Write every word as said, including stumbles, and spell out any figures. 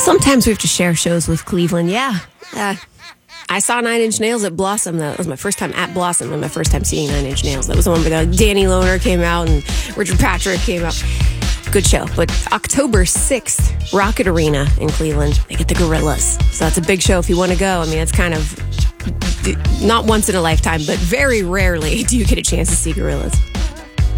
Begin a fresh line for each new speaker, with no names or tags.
Sometimes we have to share shows with Cleveland. Yeah. Uh, I saw Nine Inch Nails at Blossom. That was my first time at Blossom and my first time seeing Nine Inch Nails. That was the one where Danny Lohner came out and Richard Patrick came out. Good show. But October sixth, Rocket Arena in Cleveland, they get the Gorillaz. So that's a big show if you want to go. I mean, it's kind of not once in a lifetime, but very rarely do you get a chance to see Gorillaz.